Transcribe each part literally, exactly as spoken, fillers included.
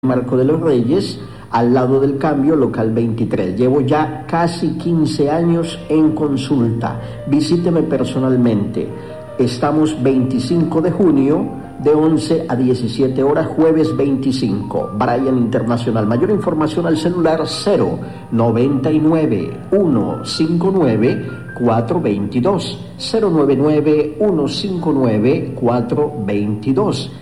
Marco de los Reyes, al lado del Cambio, local veintitrés. Llevo ya casi quince años en consulta. Visíteme personalmente. Estamos veinticinco de junio, de once a diecisiete horas, jueves veinticinco. Bryan Internacional. Mayor información al celular cero noventa y nueve, ciento cincuenta y nueve, cuatrocientos veintidós. cero noventa y nueve, ciento cincuenta y nueve, cuatrocientos veintidós.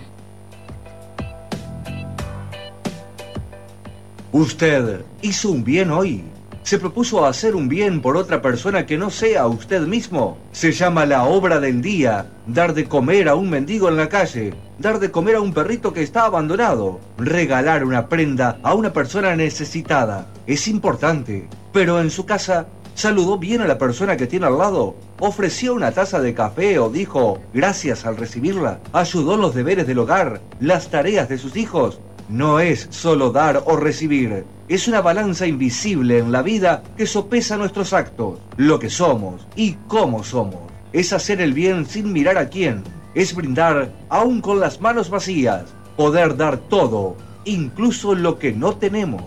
Usted hizo un bien hoy. ¿Se propuso hacer un bien por otra persona que no sea usted mismo? Se llama la obra del día. Dar de comer a un mendigo en la calle. Dar de comer a un perrito que está abandonado. Regalar una prenda a una persona necesitada. Es importante. Pero en su casa, ¿saludó bien a la persona que tiene al lado? ¿Ofreció una taza de café o dijo gracias al recibirla? ¿Ayudó en los deberes del hogar? ¿Las tareas de sus hijos? No es solo dar o recibir, es una balanza invisible en la vida que sopesa nuestros actos, lo que somos y cómo somos. Es hacer el bien sin mirar a quién, es brindar aún con las manos vacías, poder dar todo, incluso lo que no tenemos.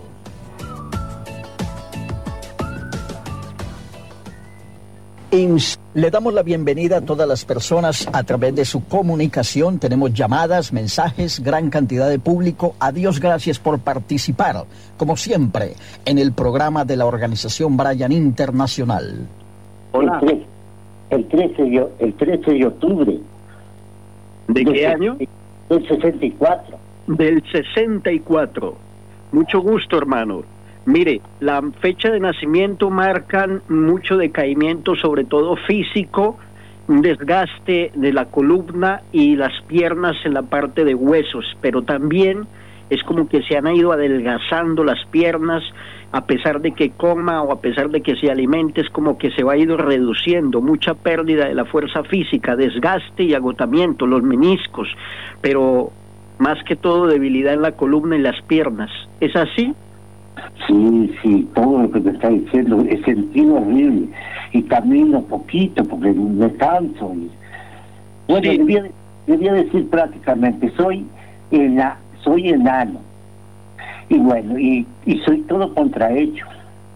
Le damos la bienvenida a todas las personas a través de su comunicación. Tenemos llamadas, mensajes, gran cantidad de público. A Dios gracias por participar, como siempre, en el programa de la organización Bryan Internacional. Hola. El trece, de, el trece de octubre. ¿De qué año? Del sesenta y cuatro. Del sesenta y cuatro. Mucho gusto, hermano. Mire, la fecha de nacimiento marcan mucho decaimiento, sobre todo físico, un desgaste de la columna y las piernas en la parte de huesos, pero también es como que se han ido adelgazando las piernas, a pesar de que coma o a pesar de que se alimente, es como que se va a ir reduciendo, mucha pérdida de la fuerza física, desgaste y agotamiento, los meniscos, pero más que todo debilidad en la columna y las piernas. ¿Es así? Sí, sí, todo lo que te está diciendo es sentido horrible y camino poquito porque me canso. Y... Bueno, sí. debía, debía decir prácticamente, soy, ena, soy enano y bueno, y, y soy todo contrahecho.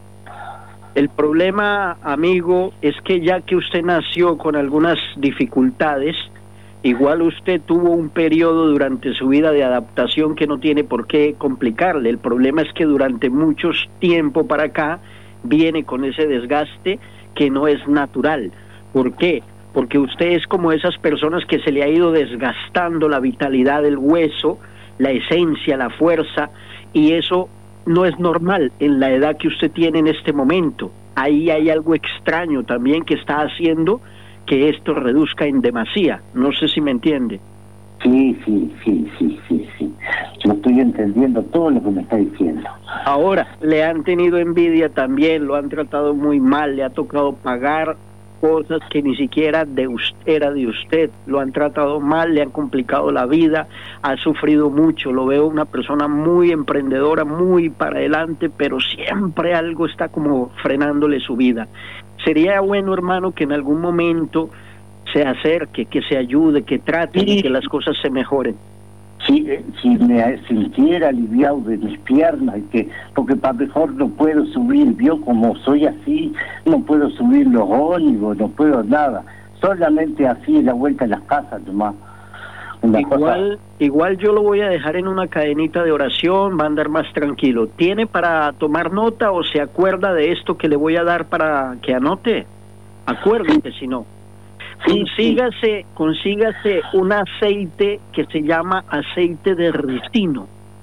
El problema, amigo, es que ya que usted nació con algunas dificultades, igual usted tuvo un periodo durante su vida de adaptación que no tiene por qué complicarle. El problema es que durante mucho tiempo para acá viene con ese desgaste que no es natural. ¿Por qué? Porque usted es como esas personas que se le ha ido desgastando la vitalidad del hueso, la esencia, la fuerza, y eso no es normal en la edad que usted tiene en este momento. Ahí hay algo extraño también que está haciendo que esto reduzca en demasía. No sé si me entiende. Sí, sí, sí, sí, sí, sí. Yo estoy entendiendo todo lo que me está diciendo. Ahora, le han tenido envidia también, lo han tratado muy mal, le ha tocado pagar cosas que ni siquiera de usted, era de usted, lo han tratado mal, le han complicado la vida, ha sufrido mucho, lo veo una persona muy emprendedora, muy para adelante, pero siempre algo está como frenándole su vida. Sería bueno, hermano, que en algún momento se acerque, que se ayude, que trate sí. de que las cosas se mejoren. Si, si me sintiera aliviado de mis piernas, y que porque para mejor no puedo subir, yo como soy así, no puedo subir los ómnibus, no puedo nada, solamente así en la vuelta a las casas nomás. Una igual, cosa... igual yo lo voy a dejar en una cadenita de oración, va a andar más tranquilo. ¿Tiene para tomar nota o se acuerda de esto que le voy a dar para que anote? Acuérdate, si no. Sí, consígase, sí. consígase un aceite que se llama aceite de ricino.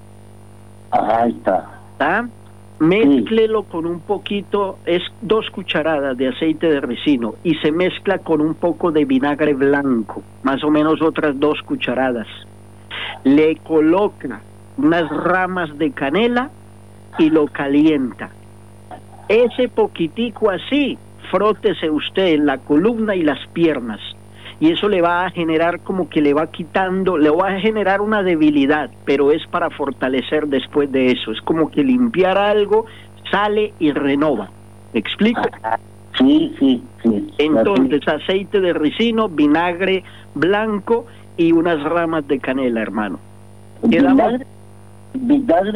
Ahí está. ¿Está? Mézclelo sí. con un poquito, es dos cucharadas de aceite de ricino y se mezcla con un poco de vinagre blanco, más o menos otras dos cucharadas. Le coloca unas ramas de canela y lo calienta. Ese poquitico así, frótese usted en la columna y las piernas y eso le va a generar como que le va quitando, le va a generar una debilidad, pero es para fortalecer después de eso, es como que limpiar algo, sale y renova. ¿Me explico? Sí, sí, sí. Entonces, aceite de ricino, vinagre blanco y unas ramas de canela, hermano. ¿Quedamos? vinagre